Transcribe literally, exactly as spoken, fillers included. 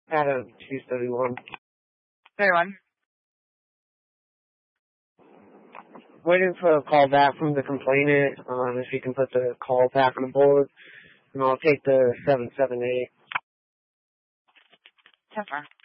Adam, two seventy-one. thirty-one. Waiting for a call back from the complainant. Um, if you can put the call back on the board, and I'll take the seven seven eight. ten four.